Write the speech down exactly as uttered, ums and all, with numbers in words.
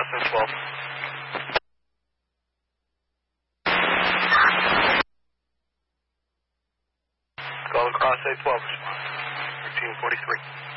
A twelve. Golden Cross A twelve, response. thirteen forty-three.